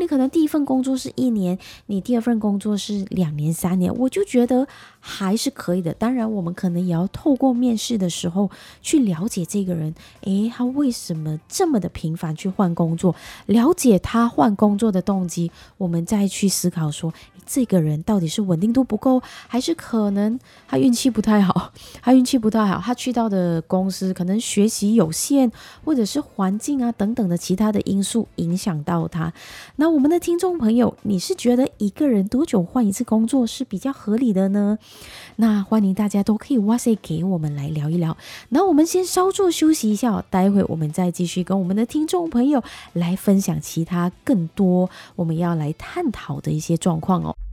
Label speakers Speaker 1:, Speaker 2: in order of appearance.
Speaker 1: 你可能第一份工作是1年，你第二份工作是2年3年，我就觉得还是可以的。当然我们可能也要透过面试的时候去了解这个人，他为什么这么的频繁去换工作，了解他换工作的动机，我们再去思考说这个人到底是稳定度不够，还是可能他运气不太好，他去到的公司可能学习有限，或者是环境啊等等的其他的因素影响到他。那我们的听众朋友，你是觉得一个人多久换一次工作是比较合理的呢？那欢迎大家都可以哇塞给我们来聊一聊。那我们先稍作休息一下，待会我们再继续跟我们的听众朋友来分享其他更多我们要来探讨的一些状况哦。